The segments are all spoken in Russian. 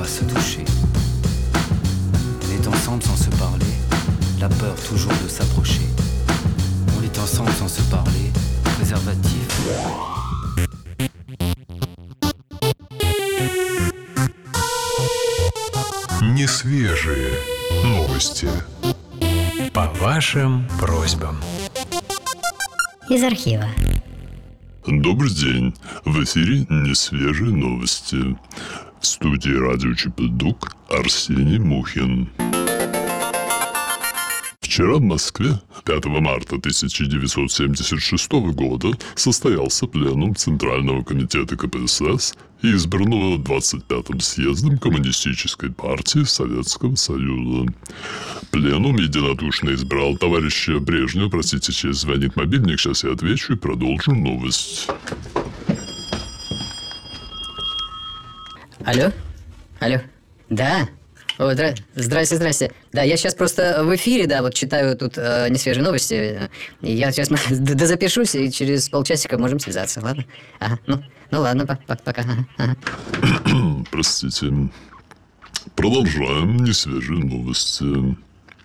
va se doucher. On est ensemble sans se parler, la peur toujours de s'approcher. On est ensemble sans se parler, préservatif. Несвежие новости. По вашим просьбам. Из архива. Добрый день. В эфире «Несвежие новости». В студии радио Чепедук Арсений Мухин. Вчера в Москве, 5 марта 1976 года, состоялся пленум Центрального комитета КПСС, избранного 25-м съездом Коммунистической партии Советского Союза. Пленум единодушно избрал товарища Брежнева. Простите, сейчас звонит мобильник, сейчас я отвечу и продолжу новость. Алло? Алло? Да? О, здрасте. Да, я сейчас просто в эфире, да, вот читаю тут несвежие новости. Я сейчас запишусь, и через полчасика можем связаться, ладно? Ага, ну ладно, пока. Ага. Простите. Продолжаем несвежие новости.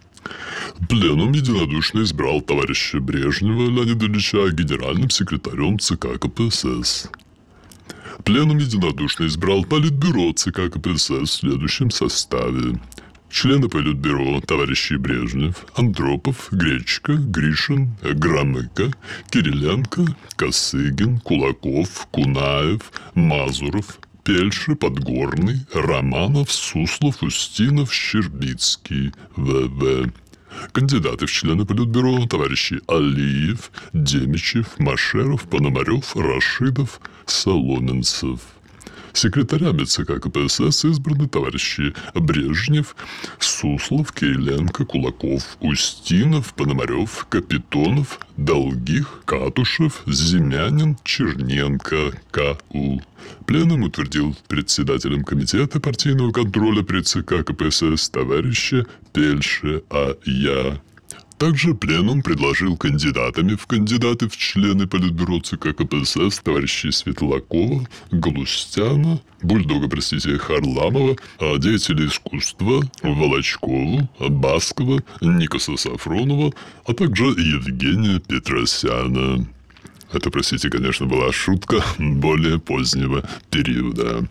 Пленум единодушно избрал товарища Брежнева Леонида Ильича генеральным секретарем ЦК КПСС. Пленум единодушно избрал Политбюро ЦК КПСС в следующем составе. Члены Политбюро товарищи Брежнев, Андропов, Гречко, Гришин, Громыко, Кириленко, Косыгин, Кулаков, Кунаев, Мазуров, Пельши, Подгорный, Романов, Суслов, Устинов, Щербицкий, В.В. Кандидаты в члены Политбюро товарищи Алиев, Демичев, Машеров, Пономарев, Рашидов, Соломенцев. Секретарями ЦК КПСС избраны товарищи Брежнев, Суслов, Кириленко, Кулаков, Устинов, Пономарев, Капитонов, Долгих, Катушев, Зимянин, Черненко, К.У. Пленум утвердил председателем комитета партийного контроля при ЦК КПСС товарища Пельши А.Я. Также пленум предложил кандидаты в члены Политбюро ЦК КПСС товарищей Светлакова, Галустяна, Харламова, деятелей искусства Волочкову, Баскова, Никоса Сафронова, а также Евгения Петросяна. Это, простите, конечно, была шутка более позднего периода.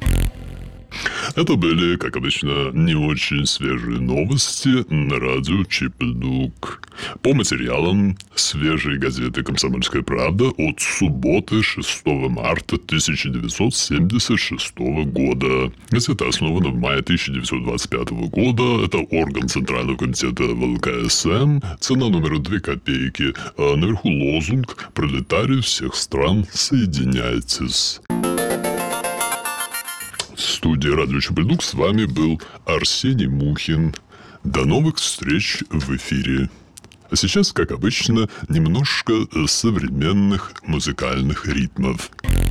Это были, как обычно, не очень свежие новости на радио Чепедук. По материалам свежей газеты «Комсомольская правда» от субботы 6 марта 1976 года. Газета основана в мае 1925 года. Это орган Центрального комитета ВЛКСМ. Цена номер 2 копейки. А наверху лозунг «Пролетарии всех стран, соединяйтесь». В студии радио Чепедук с вами был Арсений Мухин. До новых встреч в эфире. А сейчас, как обычно, немножко современных музыкальных ритмов.